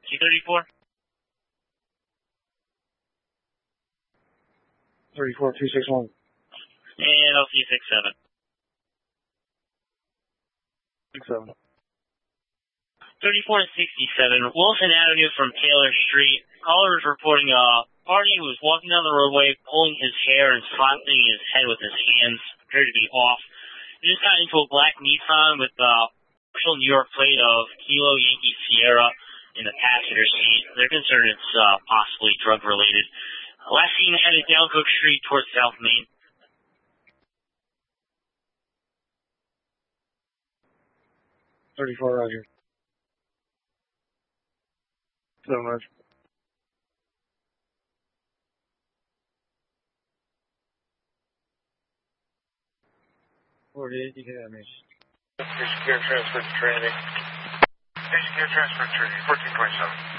234? 34261. And LC 67. 67. 34 and 67, Wilson Avenue from Taylor Street. Caller is reporting a party who was walking down the roadway, pulling his hair and slapping his head with his hands, appeared to be off. He just got into a black Nissan with a partial New York plate of Kilo Yankee Sierra in the passenger seat. They're concerned it's possibly drug-related. Last seen headed down Cook Street towards South Main. 34, Roger. So much. 48, you can have me. Secure transfer to training. Secure transfer to training, 1427.